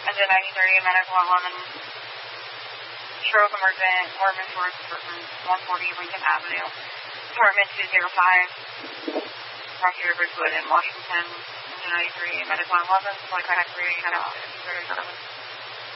Engine 93, medical 11, stroke emergent, Mormon Shores, 140 Lincoln Avenue, apartment 205, Rocky Ridgewood in Washington, Engine 93, medical 11, supply contact 3, 9, 6, 37.